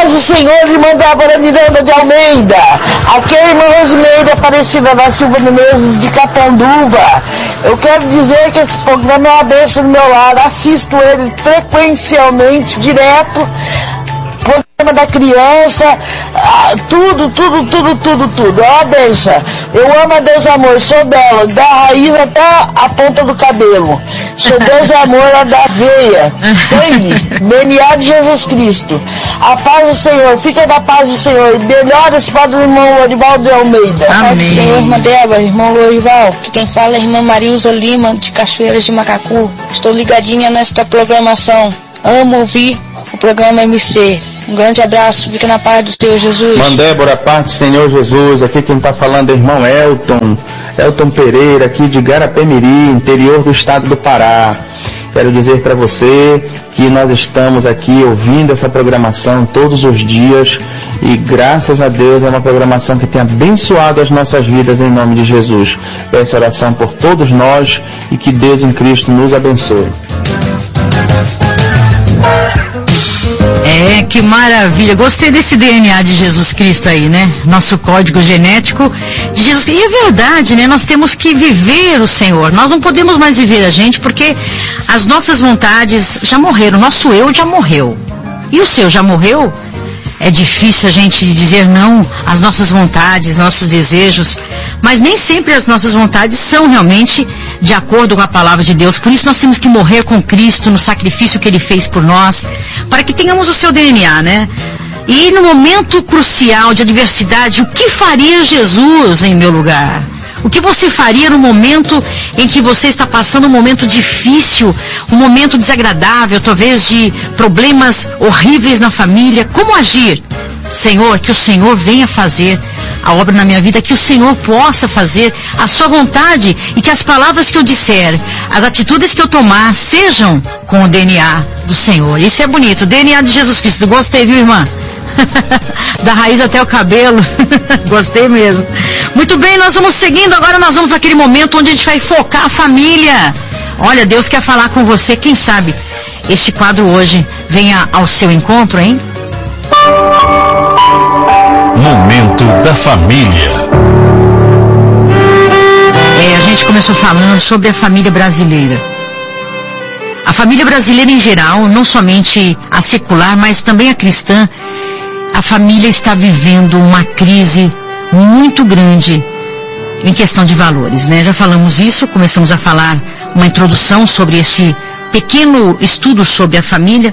paz do Senhor, irmã Débora Miranda de Almeida. Aqui é a irmã Rosimeire Aparecida da Silva Menezes de Catanduva. Eu quero dizer que esse programa é uma bênção no meu lar. Assisto ele frequencialmente, direto. Programa da criança, tudo. É uma benção. Eu amo a Deus Amor, sou dela, da raiz até a ponta do cabelo. Sou Deus Amor lá da veia, sangue, DNA de Jesus Cristo. A paz do Senhor, fica na paz do Senhor. Melhoras para o irmão Lorival de Almeida. Amém. Paz do Senhor, irmã Débora, irmão Lorival. Quem fala é a irmã Marilza Lima, de Cachoeiras de Macacu. Estou ligadinha nesta programação. Amo ouvir o programa MC. Um grande abraço, fica na paz do Senhor Jesus. Irmã Débora, paz do Senhor Jesus. Aqui quem está falando é o irmão Elton Pereira, aqui de Garapé-Miri, interior do estado do Pará. Quero dizer para você que nós estamos aqui ouvindo essa programação todos os dias e graças a Deus é uma programação que tem abençoado as nossas vidas em nome de Jesus. Peço oração por todos nós e que Deus em Cristo nos abençoe. Que maravilha, gostei desse DNA de Jesus Cristo aí, né? Nosso código genético de Jesus Cristo. E é verdade, né? Nós temos que viver o Senhor. Nós não podemos mais viver a gente porque as nossas vontades já morreram, nosso eu já morreu. E o seu já morreu? É difícil a gente dizer não às nossas vontades, nossos desejos, mas nem sempre as nossas vontades são realmente de acordo com a palavra de Deus. Por isso nós temos que morrer com Cristo no sacrifício que Ele fez por nós, para que tenhamos o seu DNA, né? E no momento crucial de adversidade, o que faria Jesus em meu lugar? O que você faria no momento em que você está passando um momento difícil, um momento desagradável, talvez de problemas horríveis na família? Como agir? Senhor, que o Senhor venha fazer a obra na minha vida, que o Senhor possa fazer a sua vontade e que as palavras que eu disser, as atitudes que eu tomar, sejam com o DNA do Senhor. Isso é bonito, o DNA de Jesus Cristo. Gostei, viu, irmã? Da raiz até o cabelo. Gostei mesmo. Muito bem, nós vamos seguindo. Agora nós vamos para aquele momento onde a gente vai focar a família. Olha, Deus quer falar com você. Quem sabe este quadro hoje venha ao seu encontro, hein? Momento da família. A gente começou falando sobre a família brasileira. A família brasileira em geral, não somente a secular, mas também a cristã, a família está vivendo uma crise muito grande em questão de valores, né? Já falamos isso, começamos a falar uma introdução sobre esse pequeno estudo sobre a família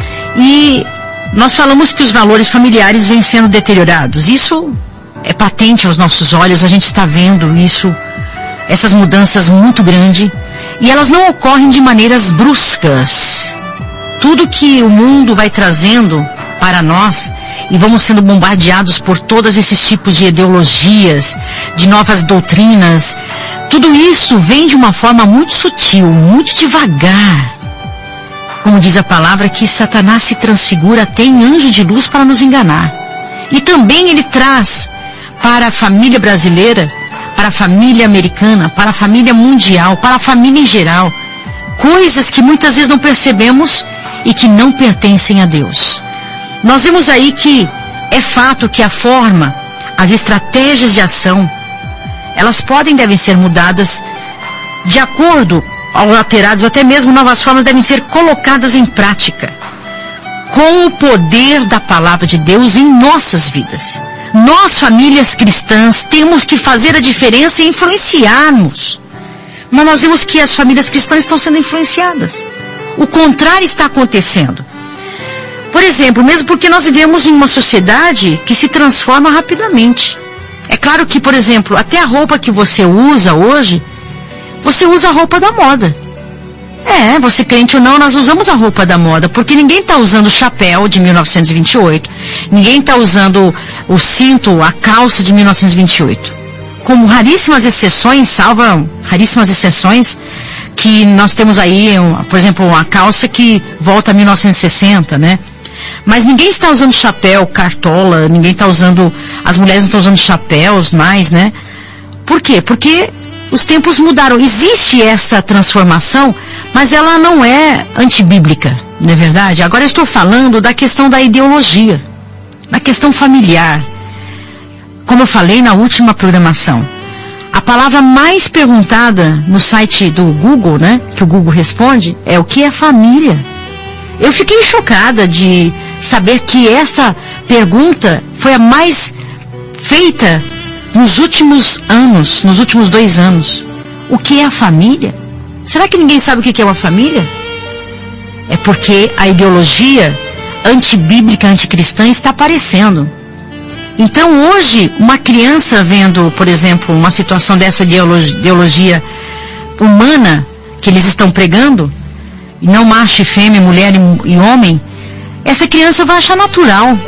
e nós falamos que os valores familiares vêm sendo deteriorados. Isso é patente aos nossos olhos, a gente está vendo isso, essas mudanças muito grandes, e elas não ocorrem de maneiras bruscas. Tudo que o mundo vai trazendo para nós, e vamos sendo bombardeados por todos esses tipos de ideologias, de novas doutrinas, tudo isso vem de uma forma muito sutil, muito devagar. Como diz a palavra, que Satanás se transfigura até em anjo de luz para nos enganar. E também ele traz para a família brasileira, para a família americana, para a família mundial, para a família em geral, coisas que muitas vezes não percebemos e que não pertencem a Deus. Nós vemos aí que é fato que a forma, as estratégias de ação, elas podem e devem ser mudadas de acordo ou alteradas, até mesmo novas formas devem ser colocadas em prática, com o poder da palavra de Deus em nossas vidas. Nós, famílias cristãs, temos que fazer a diferença e influenciar-nos. Mas nós vemos que as famílias cristãs estão sendo influenciadas. O contrário está acontecendo. Por exemplo, mesmo porque nós vivemos em uma sociedade que se transforma rapidamente. É claro que, por exemplo, até a roupa que você usa hoje, você usa a roupa da moda. Você crente ou não, nós usamos a roupa da moda, porque ninguém está usando o chapéu de 1928, ninguém está usando o cinto, a calça de 1928. Como raríssimas exceções, salvo raríssimas exceções, que nós temos aí, por exemplo, uma calça que volta a 1960, né? Mas ninguém está usando chapéu, cartola, ninguém está usando, as mulheres não estão usando chapéus mais, né? Por quê? Porque os tempos mudaram. Existe essa transformação, mas ela não é antibíblica, não é verdade? Agora eu estou falando da questão da ideologia. na questão familiar. Como eu falei na última programação, a palavra mais perguntada no site do Google, né, que o Google responde, é o que é família. Eu fiquei chocada de saber que esta pergunta foi a mais feita nos últimos anos, nos últimos 2 anos. O que é a família? Será que ninguém sabe o que é uma família? É porque a ideologia antibíblica, anticristã está aparecendo. Então hoje, uma criança vendo, por exemplo, uma situação dessa ideologia humana que eles estão pregando, e não macho e fêmea, mulher e homem, essa criança vai achar natural.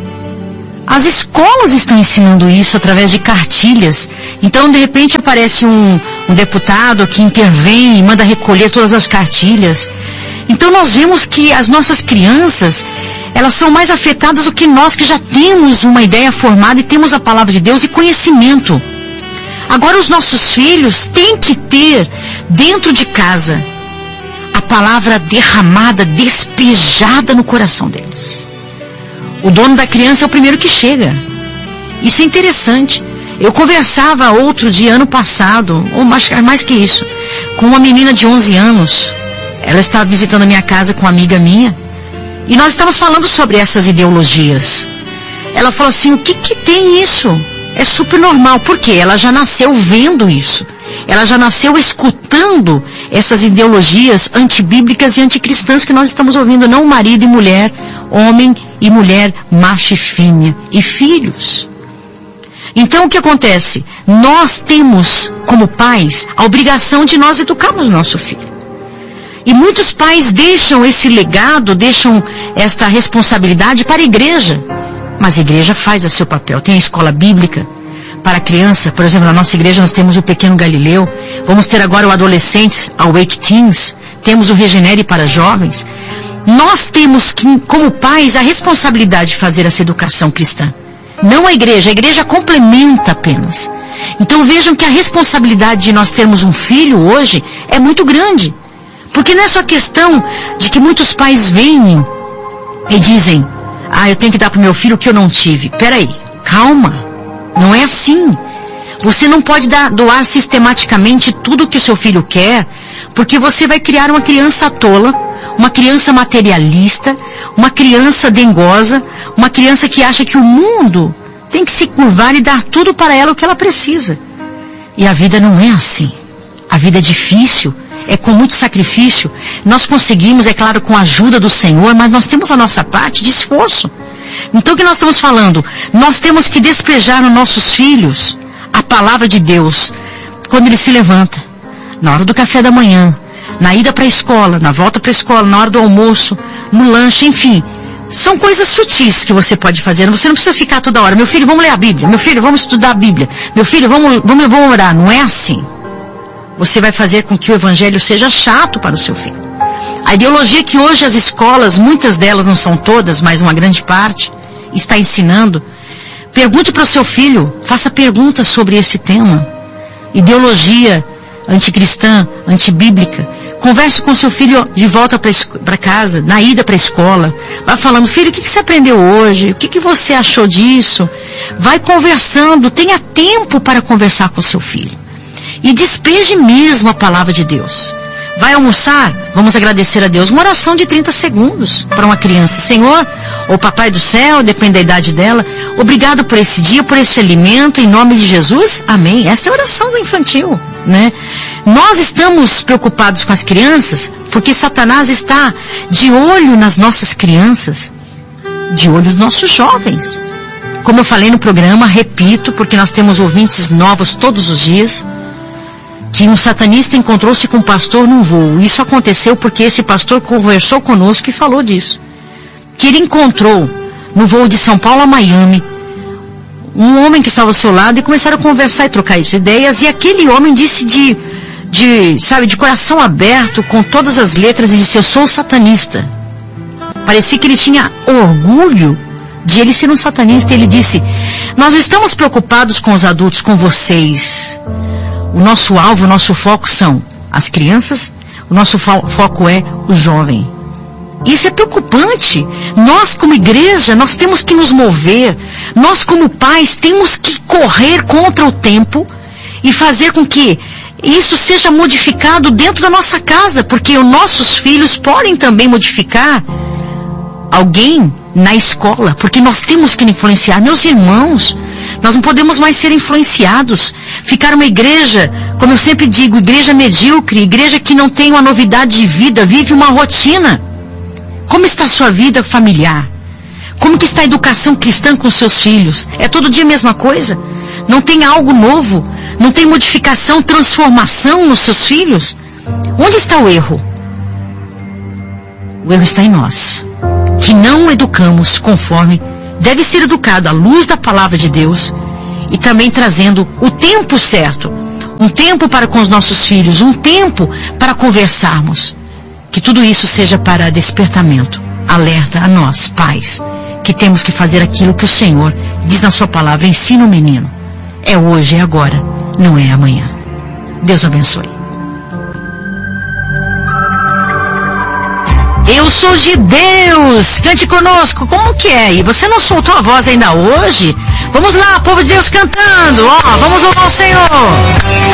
As escolas estão ensinando isso através de cartilhas. Então, de repente, aparece um deputado que intervém e manda recolher todas as cartilhas. Então, nós vemos que as nossas crianças, elas são mais afetadas do que nós, que já temos uma ideia formada e temos a palavra de Deus e conhecimento. Agora, os nossos filhos têm que ter, dentro de casa, a palavra derramada, despejada no coração deles. O dono da criança é o primeiro que chega. Isso é interessante. Eu conversava outro dia, ano passado, ou mais que isso, com uma menina de 11 anos. Ela estava visitando a minha casa com uma amiga minha. E nós estávamos falando sobre essas ideologias. Ela falou assim, o que tem isso? É super normal. Por quê? Ela já nasceu vendo isso. Ela já nasceu escutando essas ideologias antibíblicas e anticristãs que nós estamos ouvindo, não marido e mulher, homem e mulher, macho e fêmea, e filhos. Então o que acontece? Nós temos, como pais, a obrigação de nós educarmos o nosso filho. E muitos pais deixam esse legado, deixam esta responsabilidade para a igreja. Mas a igreja faz o seu papel. Tem a escola bíblica para a criança. Por exemplo, na nossa igreja nós temos o Pequeno Galileu. Vamos ter agora o Adolescentes, a Wake Teens. Temos o Regenere para jovens. Nós temos, como pais, a responsabilidade de fazer essa educação cristã. Não a igreja complementa apenas. Então vejam que a responsabilidade de nós termos um filho hoje é muito grande. Porque não é só questão de que muitos pais vêm e dizem, eu tenho que dar para o meu filho o que eu não tive. Peraí, calma, não é assim. Você não pode doar sistematicamente tudo o que o seu filho quer, porque você vai criar uma criança tola, uma criança materialista, uma criança dengosa, uma criança que acha que o mundo tem que se curvar e dar tudo para ela o que ela precisa. E a vida não é assim. A vida é difícil. É com muito sacrifício. Nós conseguimos, é claro, com a ajuda do Senhor, mas nós temos a nossa parte de esforço. Então o que nós estamos falando? Nós temos que despejar nos nossos filhos a palavra de Deus quando ele se levanta, na hora do café da manhã, na ida para a escola, na volta para a escola, na hora do almoço, no lanche, enfim. São coisas sutis que você pode fazer. Você não precisa ficar toda hora, meu filho, vamos ler a Bíblia, meu filho, vamos estudar a Bíblia, meu filho, vamos orar. Não é assim. Você vai fazer com que o evangelho seja chato para o seu filho. A ideologia que hoje as escolas, muitas delas, não são todas, mas uma grande parte, está ensinando. Pergunte para o seu filho, faça perguntas sobre esse tema. Ideologia anticristã, antibíblica. Converse com seu filho de volta para casa, na ida para a escola. Vai falando, filho, o que você aprendeu hoje? O que você achou disso? Vai conversando, tenha tempo para conversar com seu filho. E despeje mesmo a palavra de Deus. Vai almoçar? Vamos agradecer a Deus. Uma oração de 30 segundos para uma criança. Senhor, ou Papai do Céu, depende da idade dela, obrigado por esse dia, por esse alimento, em nome de Jesus. Amém. Essa é a oração do infantil, né? Nós estamos preocupados com as crianças porque Satanás está de olho nas nossas crianças, de olho nos nossos jovens. Como eu falei no programa, repito, porque nós temos ouvintes novos todos os dias, que um satanista encontrou-se com um pastor num voo. Isso aconteceu porque esse pastor conversou conosco e falou disso. Que ele encontrou, no voo de São Paulo a Miami, um homem que estava ao seu lado e começaram a conversar e trocar ideias. E aquele homem disse de coração aberto, com todas as letras, e disse, eu sou satanista. Parecia que ele tinha orgulho de ele ser um satanista. Ele disse, nós não estamos preocupados com os adultos, com vocês. O nosso alvo, o nosso foco são as crianças, o nosso foco é o jovem. Isso é preocupante. Nós, como igreja, nós temos que nos mover. Nós, como pais, temos que correr contra o tempo e fazer com que isso seja modificado dentro da nossa casa, porque os nossos filhos podem também modificar alguém na escola, porque nós temos que influenciar. Meus irmãos, nós não podemos mais ser influenciados. Ficar uma igreja, como eu sempre digo, igreja medíocre, igreja que não tem uma novidade de vida, vive uma rotina. Como está a sua vida familiar? Como que está a educação cristã com seus filhos? É todo dia a mesma coisa? Não tem algo novo? Não tem modificação, transformação nos seus filhos? Onde está o erro? O erro está em nós, que não educamos conforme deve ser educado à luz da palavra de Deus e também trazendo o tempo certo, um tempo para com os nossos filhos, um tempo para conversarmos. Que tudo isso seja para despertamento, alerta a nós, pais, que temos que fazer aquilo que o Senhor diz na sua palavra: ensina o menino. É hoje, é agora, não é amanhã. Deus abençoe. Eu sou de Deus, cante conosco. Como que é? E você não soltou a voz ainda hoje? Vamos lá, povo de Deus cantando, ó, vamos louvar o Senhor.